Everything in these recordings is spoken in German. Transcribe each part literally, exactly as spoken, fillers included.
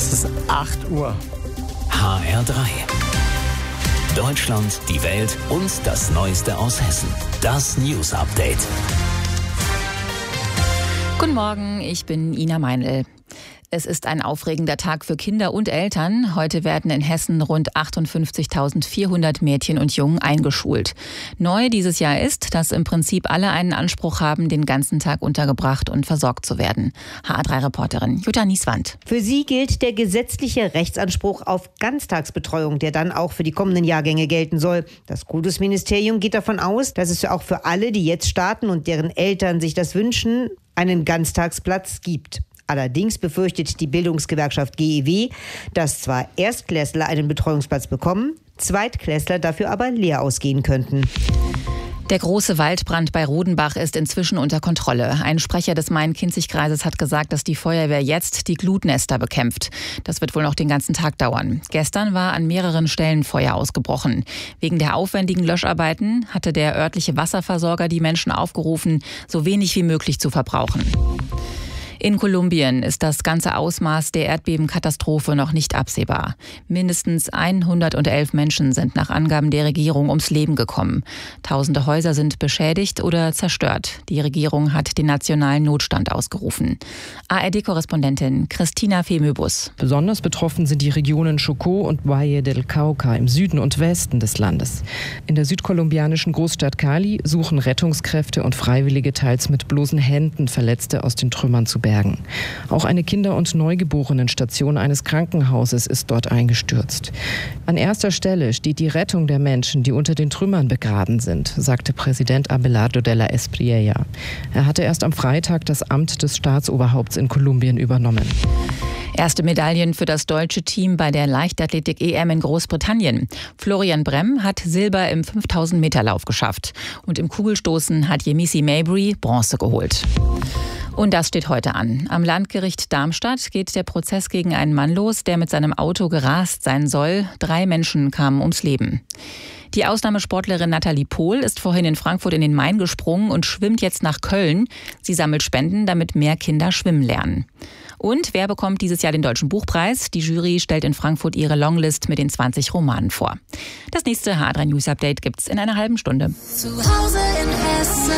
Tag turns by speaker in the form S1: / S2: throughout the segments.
S1: Es ist acht Uhr.
S2: H R drei. Deutschland, die Welt und das Neueste aus Hessen. Das News Update.
S3: Guten Morgen, ich bin Ina Meinl. Es ist ein aufregender Tag für Kinder und Eltern. Heute werden in Hessen rund achtundfünfzigtausendvierhundert Mädchen und Jungen eingeschult. Neu dieses Jahr ist, dass im Prinzip alle einen Anspruch haben, den ganzen Tag untergebracht und versorgt zu werden. H R drei Reporterin Jutta Nieswand.
S4: Für sie gilt der gesetzliche Rechtsanspruch auf Ganztagsbetreuung, der dann auch für die kommenden Jahrgänge gelten soll. Das Kultusministerium geht davon aus, dass es auch für alle, die jetzt starten und deren Eltern sich das wünschen, einen Ganztagsplatz gibt. Allerdings befürchtet die Bildungsgewerkschaft G E W, dass zwar Erstklässler einen Betreuungsplatz bekommen, Zweitklässler dafür aber leer ausgehen könnten.
S3: Der große Waldbrand bei Rodenbach ist inzwischen unter Kontrolle. Ein Sprecher des Main-Kinzig-Kreises hat gesagt, dass die Feuerwehr jetzt die Glutnester bekämpft. Das wird wohl noch den ganzen Tag dauern. Gestern war an mehreren Stellen Feuer ausgebrochen. Wegen der aufwendigen Löscharbeiten hatte der örtliche Wasserversorger die Menschen aufgerufen, so wenig wie möglich zu verbrauchen. In Kolumbien ist das ganze Ausmaß der Erdbebenkatastrophe noch nicht absehbar. Mindestens hundertelf Menschen sind nach Angaben der Regierung ums Leben gekommen. Tausende Häuser sind beschädigt oder zerstört. Die Regierung hat den nationalen Notstand ausgerufen. A R D-Korrespondentin Christina Femöbus.
S5: Besonders betroffen sind die Regionen Chocó und Valle del Cauca im Süden und Westen des Landes. In der südkolumbianischen Großstadt Cali suchen Rettungskräfte und Freiwillige teils mit bloßen Händen Verletzte aus den Trümmern zu bergen. Auch eine Kinder- und Neugeborenenstation eines Krankenhauses ist dort eingestürzt. An erster Stelle steht die Rettung der Menschen, die unter den Trümmern begraben sind, sagte Präsident Abelardo de la Espriella. Er hatte erst am Freitag das Amt des Staatsoberhaupts in Kolumbien übernommen.
S3: Erste Medaillen für das deutsche Team bei der Leichtathletik-E M in Großbritannien. Florian Bremm hat Silber im fünftausend Meter Lauf geschafft. Und im Kugelstoßen hat Yemisi Mabry Bronze geholt. Und das steht heute an. Am Landgericht Darmstadt geht der Prozess gegen einen Mann los, der mit seinem Auto gerast sein soll. Drei Menschen kamen ums Leben. Die Ausnahmesportlerin Nathalie Pohl ist vorhin in Frankfurt in den Main gesprungen und schwimmt jetzt nach Köln. Sie sammelt Spenden, damit mehr Kinder schwimmen lernen. Und wer bekommt dieses Jahr den Deutschen Buchpreis? Die Jury stellt in Frankfurt ihre Longlist mit den zwanzig Romanen vor. Das nächste H R drei News Update gibt's in einer halben Stunde.
S6: Zu Hause in Hessen.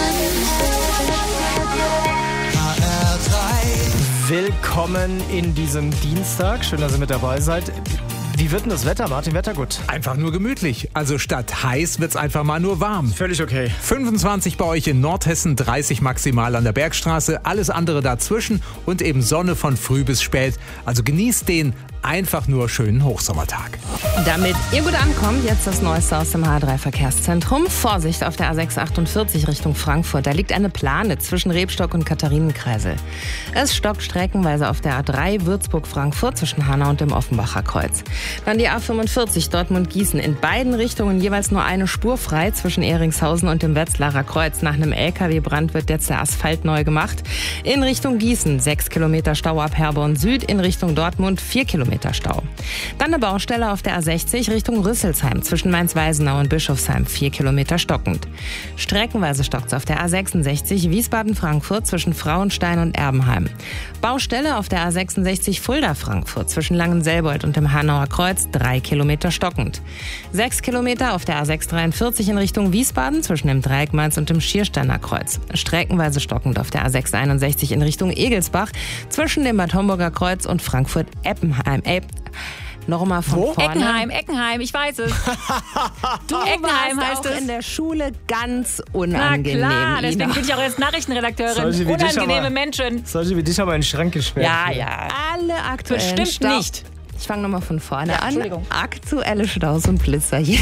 S1: Willkommen in diesem Dienstag. Schön, dass ihr mit dabei seid. Wie wird denn das Wetter, Martin? Wettergut?
S7: Einfach nur gemütlich. Also statt heiß wird's einfach mal nur warm.
S1: Völlig okay.
S7: fünfundzwanzig bei euch in Nordhessen, dreißig maximal an der Bergstraße, alles andere dazwischen und eben Sonne von früh bis spät. Also genießt den einfach nur schönen Hochsommertag.
S8: Damit ihr gut ankommt, jetzt das Neueste aus dem H R drei Verkehrszentrum. Vorsicht auf der A sechs achtundvierzig Richtung Frankfurt. Da liegt eine Plane zwischen Rebstock und Katharinenkreisel. Es stockt streckenweise auf der A drei Würzburg-Frankfurt zwischen Hanau und dem Offenbacher Kreuz. Dann die A fünfundvierzig Dortmund-Gießen. In beiden Richtungen jeweils nur eine Spur frei zwischen Ehringshausen und dem Wetzlarer Kreuz. Nach einem L K W-Brand wird jetzt der Asphalt neu gemacht. In Richtung Gießen sechs Kilometer Stau ab Herborn Süd. In Richtung Dortmund vier Kilometer Stau. Dann eine Baustelle auf der A sechzig Richtung Rüsselsheim zwischen Mainz-Weisenau und Bischofsheim vier Kilometer stockend. Streckenweise stockt's auf der A sechsundsechzig Wiesbaden-Frankfurt zwischen Frauenstein und Erbenheim. Baustelle auf der A sechsundsechzig Fulda-Frankfurt zwischen Langenselbold und dem Hanauer Kreuz drei Kilometer stockend. sechs Kilometer auf der A sechshundertdreiundvierzig in Richtung Wiesbaden zwischen dem Dreieck Mainz und dem Schiersteiner Kreuz. Streckenweise stockend auf der A sechshunderteinundsechzig in Richtung Egelsbach zwischen dem Bad Homburger Kreuz und Frankfurt-Eppenheim. Ey, nochmal von
S3: Wo?
S8: vorne.
S3: Eckenheim, Eckenheim, ich weiß es.
S8: Du
S3: Eckenheim
S8: warst
S3: heißt
S8: auch
S3: es.
S8: in der Schule ganz
S3: Na
S8: unangenehm.
S3: klar, deswegen
S8: Ina.
S3: bin ich auch jetzt Nachrichtenredakteurin.
S1: Solche wie dich
S3: Unangenehme
S1: aber-
S3: Menschen.
S1: Solche wie dich aber in den Schrank gesperrt.
S3: Ja, ja.
S8: Alle aktuellen
S3: Bestimmt
S8: Stau-
S3: nicht.
S8: Ich fange nochmal von vorne
S3: Ja,
S8: an.
S3: Entschuldigung.
S8: Aktuelle Staus und Blitzer hier.